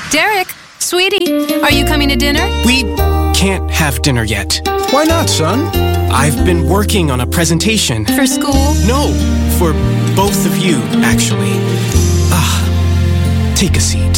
Derek, sweetie, are you coming to dinner? We can't have dinner yet. Why not, son? I've been working on a presentation. For school? No, for both of you, actually. Take a seat.